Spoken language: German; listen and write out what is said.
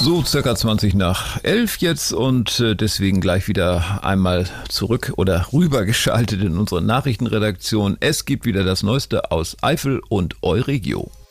So circa 20 nach 11 jetzt und deswegen gleich wieder einmal zurück oder rübergeschaltet in unsere Nachrichtenredaktion. Es gibt wieder das Neueste aus Eifel und Euregio.